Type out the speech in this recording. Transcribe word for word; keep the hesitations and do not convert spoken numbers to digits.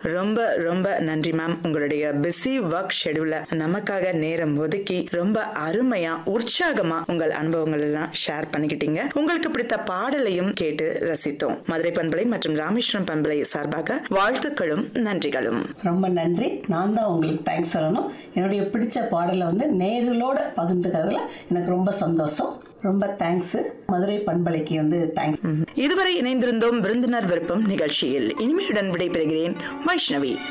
ரொம்ப ரொம்ப நன்றி மேம். உங்களுடைய பிஸி ஒர்க் ஷெட்யூல நமக்காக நேரம் ஒதுக்கி ரொம்ப அருமையா உற்சாகமா உங்கள் அனுபவங்கள் எல்லாம் ஷேர் பண்ணிக்கிட்டீங்க. உங்களுக்கு பிடித்த பாடலையும் கேட்டு ரசித்தோம். மதுரை பண்பலை மற்றும் ராமேஸ்வரம் பண்பலை சார்பாக வாழ்த்துக்களும் நன்றிகளும். ரொம்ப நன்றி. நான் தான் உங்களுக்கு தேங்க்ஸ் சொல்லணும். என்னுடைய பிடிச்ச பாடலை வந்து நேர்களோட பகிர்ந்துக்கிறதுல எனக்கு ரொம்ப சந்தோஷம். ரொம்ப தேங்க்ஸ். மதுரை பண்பலைக்கு வந்து தேங்க்ஸ். இதுவரை இணைந்திருந்தோம் விருந்தினர் விருப்பம் நிகழ்ச்சியில். இனிமையுடன் விடைபெறுகிறேன் வைஷ்ணவி.